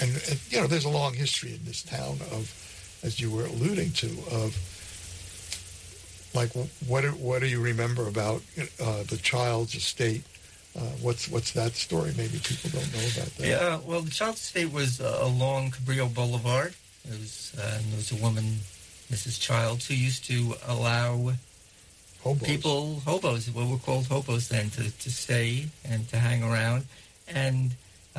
there's a long history in this town of, as you were alluding to, of like what do you remember about the child's estate? What's that story? Maybe people don't know about that. Yeah, well, the child's estate was along Cabrillo Boulevard. There was a woman, Mrs. Childs, who used to allow hobos, what were called hobos then, to stay and to hang around. And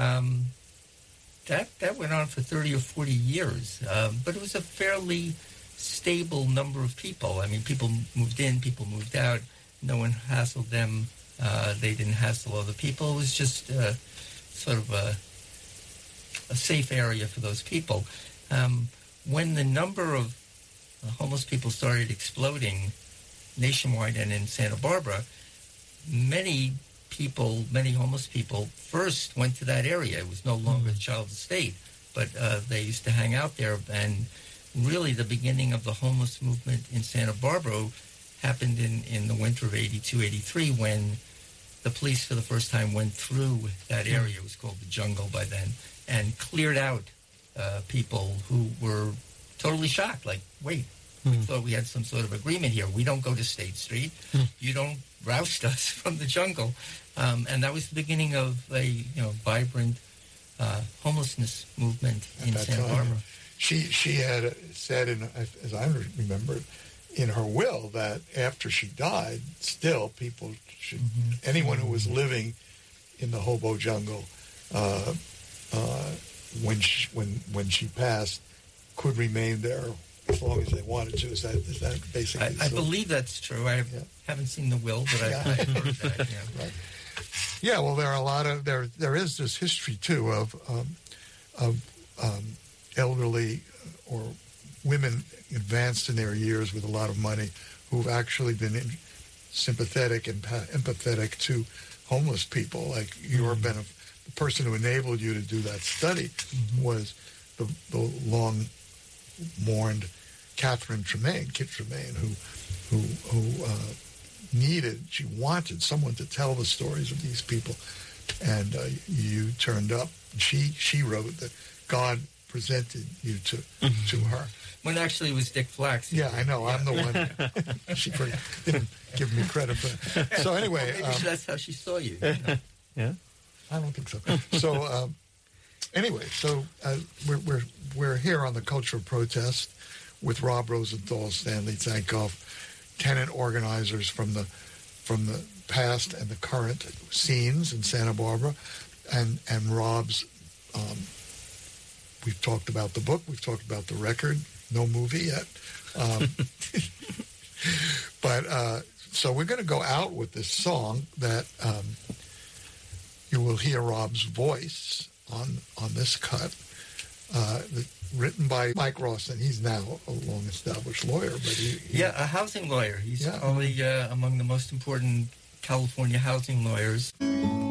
that went on for 30 or 40 years. But it was a fairly stable number of people. I mean, people moved in, people moved out. No one hassled them. They didn't hassle other people. It was just sort of a safe area for those people. When the number of homeless people started exploding nationwide and in Santa Barbara, many homeless people first went to that area. It was no longer the child's estate, but they used to hang out there. And really the beginning of the homeless movement in Santa Barbara happened in the winter of 82, 83, when the police for the first time went through that area. It was called the Jungle by then, and cleared out people who were totally shocked. Like, wait, we thought we had some sort of agreement here. We don't go to State Street. You don't roust us from the jungle. And that was the beginning of a vibrant homelessness movement in Santa Barbara. She had said, as I remember, in her will, that after she died, still people should, anyone who was living in the hobo jungle when she passed, could remain there as long as they wanted to. Is that basically? I believe that's true. I haven't seen the will, but I've heard that. Yeah. Right. Yeah. Well, there are a lot of there is this history too of elderly or women advanced in their years with a lot of money who've actually been sympathetic and empathetic to homeless people. Like the person who enabled you to do that study was the long-mourned Kit Tremaine, who she wanted someone to tell the stories of these people, and you turned up. She wrote that God presented you to her. When actually it was Dick Flax. Yeah, I know. Yeah. I'm the one. She didn't give me credit for that. So anyway, maybe that's how she saw you. Yeah, I don't think so. So anyway, we're here on the Cultural Protest with Rob Rosenthal, Stanley Tsankoff, tenant organizers from the past and the current scenes in Santa Barbara, and Rob's. We've talked about the book. We've talked about the record. No movie yet. But so we're going to go out with this song that you will hear Rob's voice on this cut, written by Mike Rawson. He's now a long-established lawyer. But a housing lawyer. He's probably among the most important California housing lawyers.